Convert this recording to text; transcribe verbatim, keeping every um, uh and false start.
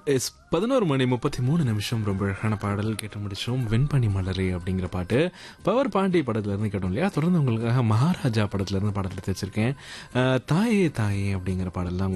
S பதினோரு மணி முப்பத்தி மூணு நிமிஷம் ரொம்ப அழகான பாடல் கேட்டு முடிச்சோம். வெண்பனி மலரே அப்படிங்கிற பாட்டு பவர் பாண்டி படத்துல இருந்து கேட்டோம் இல்லையா. தொடர்ந்து உங்களுக்காக மகாராஜா படத்துல இருந்து பாடல் எடுத்து வச்சிருக்கேன். அஹ், தாயே தாயே அப்படிங்கிற பாடல் தான்